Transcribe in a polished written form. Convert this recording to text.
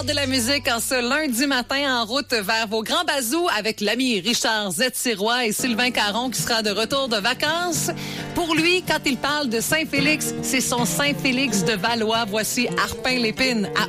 meilleur de la musique en ce lundi matin en route vers vos grands bazous avec l'ami Richard Z-Sirois et Sylvain Caron qui sera de retour de vacances. Pour lui, quand il parle de Saint-Félix, c'est son Saint-Félix de Valois. Voici Arpin Lépine à